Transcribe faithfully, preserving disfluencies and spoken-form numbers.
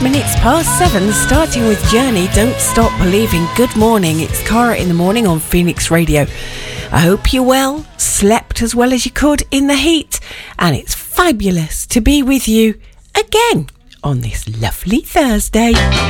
six minutes past seven, starting with Journey, Don't Stop Believing. Good morning, it's Cara in the morning on Phoenix Radio. I hope you're well, slept as well as you could in the heat, and it's fabulous to be with you again on this lovely Thursday.